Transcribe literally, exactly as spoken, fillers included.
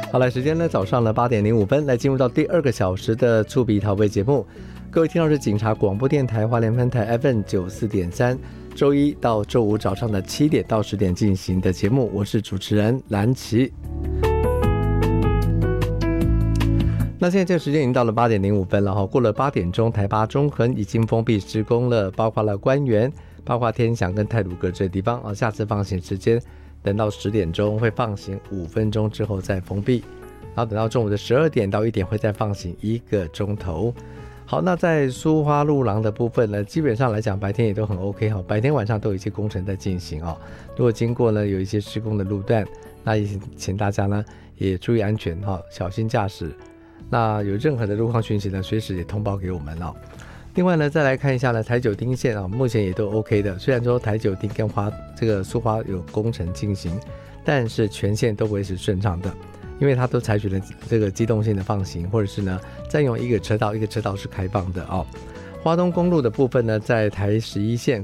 好了，时间呢早上了八点零五分，来进入到第二个小时的触笔逃背节目。各位听到是警察广播电台花莲分台 F M 九十四点三，周一到周五早上的七点到十点进行的节目，我是主持人蓝琪。那现在这个时间已经到了八点零五分了哈，过了八点钟，台八中横已经封闭施工了，包括了官园、包括天祥跟太鲁阁这些地方啊，下次放行时间等到十点钟会放行五分钟之后再封闭，然后等到中午的十二点到一点会再放行一个钟头。好，那在苏花路廊的部分呢，基本上来讲白天也都很 OK 哈，白天晚上都有一些工程在进行哦。如果经过呢有一些施工的路段，那也请大家呢也注意安全哈，小心驾驶。那有任何的路况讯息呢，随时也通报给我们哦。另外呢，再来看一下呢，台九丁线啊，目前也都 OK 的。虽然说台九丁跟花这个苏花有工程进行，但是全线都不会是顺畅的，因为它都采取了这个机动性的放行，或者是呢占用一个车道，一个车道是开放的哦。花东公路的部分呢，在台十一线